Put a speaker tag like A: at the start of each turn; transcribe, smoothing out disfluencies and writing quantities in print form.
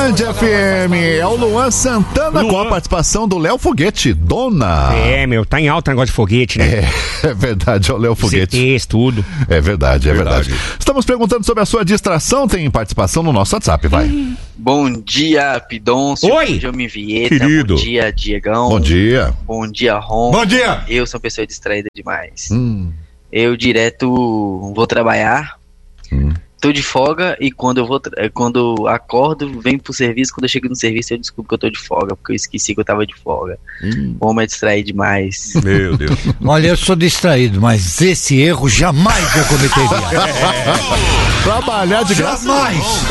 A: Band FM. É o Luan Santana com a participação do Léo Foguete, Dona.
B: Tá em alta o negócio de foguete, né?
A: É verdade, é o Léo Foguete.
B: CTs, tudo.
A: É verdade. Estamos perguntando sobre a sua distração. Tem participação no nosso WhatsApp, vai.
C: Bom dia, Pidoncio.
B: Oi.
C: Bom dia, Jomi Vieta.
A: Querido.
C: Bom dia, Diegão.
A: Bom dia.
C: Bom dia, Ron.
D: Bom dia.
C: Eu sou uma pessoa distraída demais. Eu direto vou trabalhar. Tô de folga e quando acordo, venho pro serviço. Quando eu chego no serviço, eu descubro que eu tô de folga, porque eu esqueci que eu tava de folga. Bom, me distrair demais.
D: Meu Deus.
E: Olha, eu sou distraído, mas esse erro jamais eu cometeria.
A: Trabalhar de graça.
E: Jamais!